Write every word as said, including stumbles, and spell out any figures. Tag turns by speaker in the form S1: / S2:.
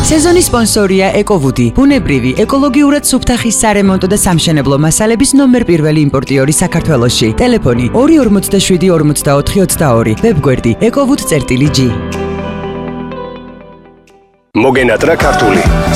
S1: სეზონის სპონსორია ეკოვუდი, ბუნებრივი, ეკოლოგიურად სუფთა ხის სარემონტო და სამშენებლო მასალების ნომერ პირველი იმპორტიორი საქართველოში. ტელეფონი ორი ორმოცდაშვიდი ორმოცდაოთხი ოცდაორი, ვებგვერდი ეკოვუდ წერტილი ჯი.
S2: მოგენატრა ქართული